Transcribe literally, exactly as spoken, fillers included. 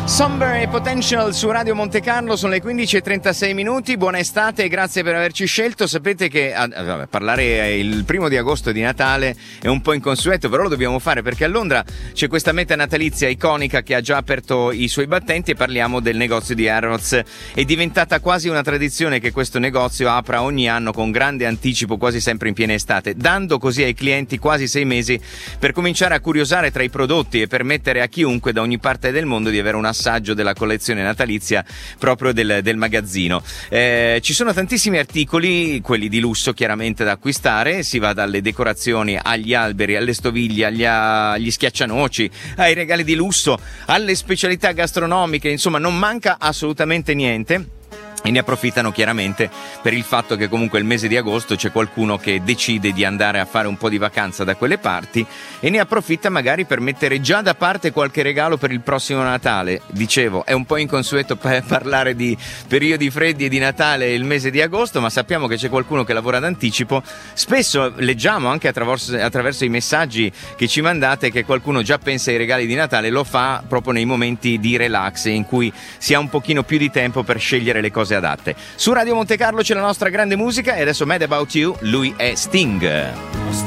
Somber e Potential su Radio Monte Carlo, sono le quindici e trentasei minuti. Buona estate e grazie per averci scelto. Sapete che ah, vabbè, parlare il primo di agosto di Natale è un po' inconsueto, però lo dobbiamo fare perché a Londra c'è questa meta natalizia iconica che ha già aperto i suoi battenti, e parliamo del negozio di Harrods. È diventata quasi una tradizione che questo negozio apra ogni anno con grande anticipo, quasi sempre in piena estate, dando così ai clienti quasi sei mesi per cominciare a curiosare tra i prodotti e permettere a chiunque da ogni parte del mondo di avere un assaggio della collezione natalizia proprio del, del magazzino. Eh, ci sono tantissimi articoli, quelli di lusso chiaramente da acquistare, si va dalle decorazioni agli alberi, alle stoviglie, agli, agli schiaccianoci, ai regali di lusso, alle specialità gastronomiche, insomma non manca assolutamente niente. E ne approfittano chiaramente per il fatto che comunque il mese di agosto c'è qualcuno che decide di andare a fare un po' di vacanza da quelle parti e ne approfitta magari per mettere già da parte qualche regalo per il prossimo Natale. Dicevo, è un po' inconsueto per parlare di periodi freddi e di Natale il mese di agosto, ma sappiamo che c'è qualcuno che lavora d'anticipo. Spesso leggiamo anche attraverso, attraverso i messaggi che ci mandate che qualcuno già pensa ai regali di Natale, lo fa proprio nei momenti di relax in cui si ha un pochino più di tempo per scegliere le cose adatte. Su Radio Monte Carlo c'è la nostra grande musica e adesso Mad About You, lui è Sting.